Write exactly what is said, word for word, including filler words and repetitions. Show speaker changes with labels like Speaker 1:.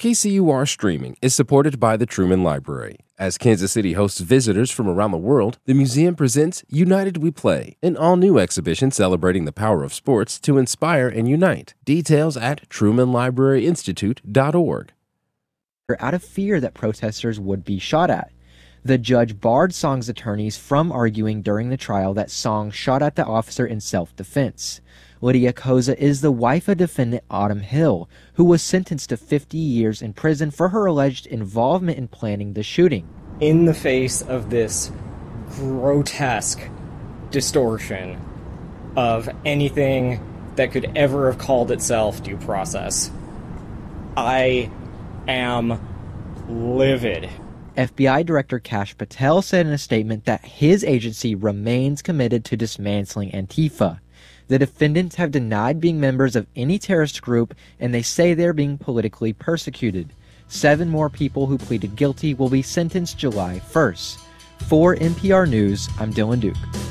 Speaker 1: K C U R Streaming is supported by the Truman Library. As Kansas City hosts visitors from around the world, the museum presents United We Play, an all-new exhibition celebrating the power of sports to inspire and unite. Details at truman library institute dot org.
Speaker 2: Out of fear that protesters would be shot at. The judge barred Song's attorneys from arguing during the trial that Song shot at the officer in self-defense. Lydia Koza is the wife of defendant Autumn Hill, who was sentenced to fifty years in prison for her alleged involvement in planning the shooting.
Speaker 3: In the face of this grotesque distortion of anything that could ever have called itself due process, I am livid.
Speaker 2: F B I Director Kash Patel said in a statement that his agency remains committed to dismantling Antifa. The defendants have denied being members of any terrorist group, and they say they're being politically persecuted. Seven more people who pleaded guilty will be sentenced July first. For N P R News, I'm Dylan Duke.